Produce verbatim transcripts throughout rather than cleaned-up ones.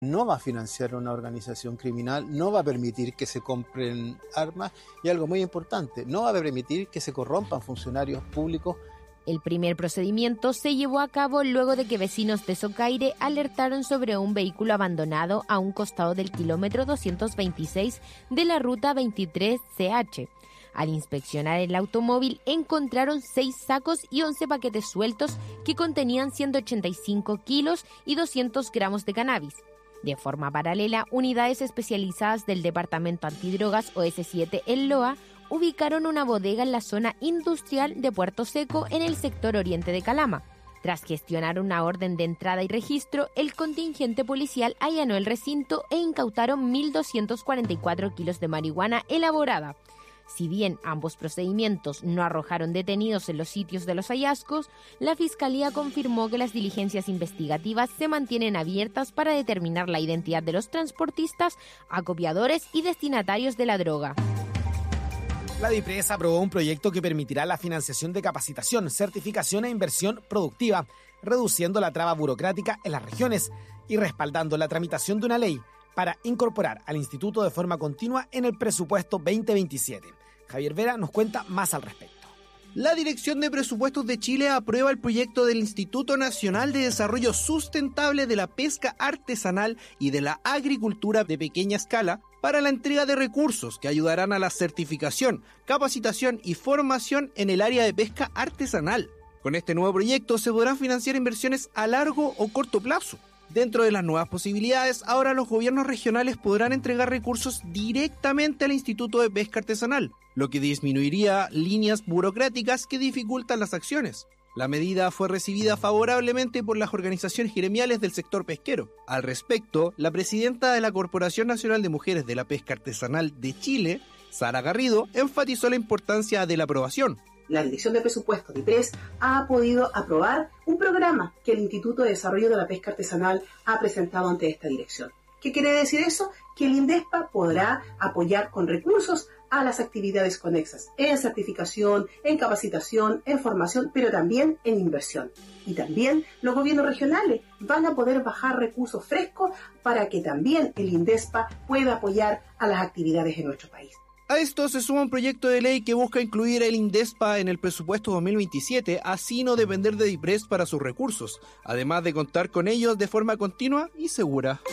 no va a financiar una organización criminal, no va a permitir que se compren armas y algo muy importante, no va a permitir que se corrompan funcionarios públicos. El primer procedimiento se llevó a cabo luego de que vecinos de Socaire alertaron sobre un vehículo abandonado a un costado del kilómetro doscientos veintiséis de la ruta veintitrés C H. Al inspeccionar el automóvil encontraron seis sacos y once paquetes sueltos que contenían ciento ochenta y cinco kilos y doscientos gramos de cannabis. De forma paralela, unidades especializadas del Departamento Antidrogas O S siete en Loa ubicaron una bodega en la zona industrial de Puerto Seco en el sector oriente de Calama. Tras gestionar una orden de entrada y registro, el contingente policial allanó el recinto e incautaron mil doscientos cuarenta y cuatro kilos de marihuana elaborada. Si bien ambos procedimientos no arrojaron detenidos en los sitios de los hallazgos, la Fiscalía confirmó que las diligencias investigativas se mantienen abiertas para determinar la identidad de los transportistas, acopiadores y destinatarios de la droga. La DIPRES aprobó un proyecto que permitirá la financiación de capacitación, certificación e inversión productiva, reduciendo la traba burocrática en las regiones y respaldando la tramitación de una ley para incorporar al instituto de forma continua en el presupuesto veinte veintisiete. Javier Vera nos cuenta más al respecto. La Dirección de Presupuestos de Chile aprueba el proyecto del Instituto Nacional de Desarrollo Sustentable de la Pesca Artesanal y de la Agricultura de Pequeña Escala para la entrega de recursos que ayudarán a la certificación, capacitación y formación en el área de pesca artesanal. Con este nuevo proyecto se podrán financiar inversiones a largo o corto plazo. Dentro de las nuevas posibilidades, ahora los gobiernos regionales podrán entregar recursos directamente al Instituto de Pesca Artesanal, lo que disminuiría líneas burocráticas que dificultan las acciones. La medida fue recibida favorablemente por las organizaciones gremiales del sector pesquero. Al respecto, la presidenta de la Corporación Nacional de Mujeres de la Pesca Artesanal de Chile, Sara Garrido, enfatizó la importancia de la aprobación. La Dirección de Presupuestos DIPRES ha podido aprobar un programa que el Instituto de Desarrollo de la Pesca Artesanal ha presentado ante esta dirección. ¿Qué quiere decir eso? Que el INDESPA podrá apoyar con recursos a las actividades conexas, en certificación, en capacitación, en formación, pero también en inversión. Y también los gobiernos regionales van a poder bajar recursos frescos para que también el INDESPA pueda apoyar a las actividades en nuestro país. A esto se suma un proyecto de ley que busca incluir el INDESPA en el presupuesto dos mil veintisiete, así no depender de DIPRES para sus recursos, además de contar con ellos de forma continua y segura.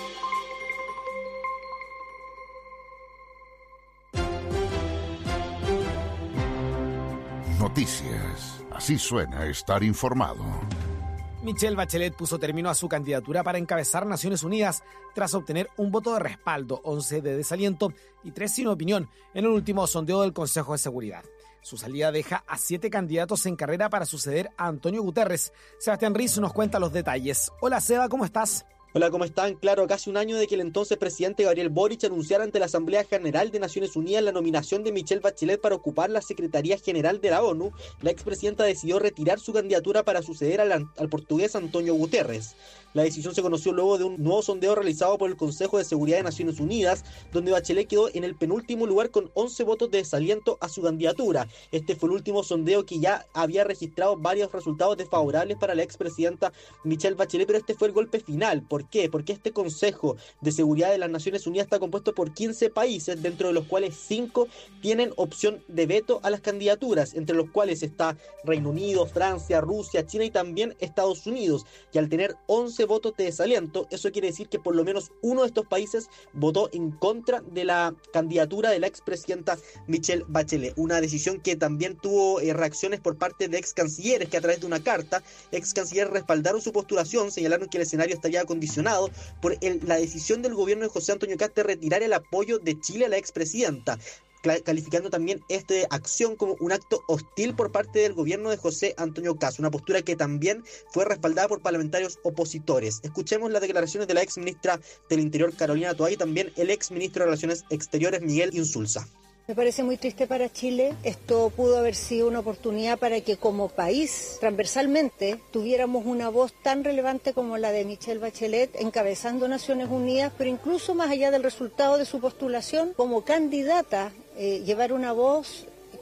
Noticias. Así suena estar informado. Michelle Bachelet puso término a su candidatura para encabezar Naciones Unidas tras obtener un voto de respaldo, once de desaliento y tres sin opinión en el último sondeo del Consejo de Seguridad. Su salida deja a siete candidatos en carrera para suceder a Antonio Guterres. Sebastián Riz nos cuenta los detalles. Hola Seba, ¿cómo estás? Hola, ¿cómo están? Claro, casi un año de que el entonces presidente Gabriel Boric anunciara ante la Asamblea General de Naciones Unidas la nominación de Michelle Bachelet para ocupar la Secretaría General de la ONU, la expresidenta decidió retirar su candidatura para suceder al, al portugués Antonio Guterres. La decisión se conoció luego de un nuevo sondeo realizado por el Consejo de Seguridad de Naciones Unidas, donde Bachelet quedó en el penúltimo lugar con once votos de desaliento a su candidatura. Este fue el último sondeo que ya había registrado varios resultados desfavorables para la expresidenta Michelle Bachelet, pero este fue el golpe final. ¿Por qué? Porque este Consejo de Seguridad de las Naciones Unidas está compuesto por quince países, dentro de los cuales cinco tienen opción de veto a las candidaturas, entre los cuales está Reino Unido, Francia, Rusia, China y también Estados Unidos. Y al tener once votos de desaliento, eso quiere decir que por lo menos uno de estos países votó en contra de la candidatura de la expresidenta Michelle Bachelet. Una decisión que también tuvo eh, reacciones por parte de ex cancilleres, que a través de una carta, ex cancilleres respaldaron su postulación, señalaron que el escenario estaría acondicionado por el, la decisión del gobierno de José Antonio Kast de retirar el apoyo de Chile a la expresidenta, calificando también esta acción como un acto hostil por parte del gobierno de José Antonio Kast, una postura que también fue respaldada por parlamentarios opositores. Escuchemos las declaraciones de la ex ministra del Interior, Carolina Toá, y también el ex ministro de Relaciones Exteriores, Miguel Insulza. Me parece muy triste para Chile. Esto pudo haber sido una oportunidad para que como país, transversalmente, tuviéramos una voz tan relevante como la de Michelle Bachelet encabezando Naciones Unidas, pero incluso más allá del resultado de su postulación, como candidata, eh, llevar una voz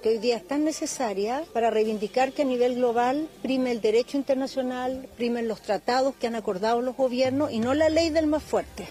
que hoy día es tan necesaria para reivindicar que a nivel global prime el derecho internacional, primen los tratados que han acordado los gobiernos y no la ley del más fuerte.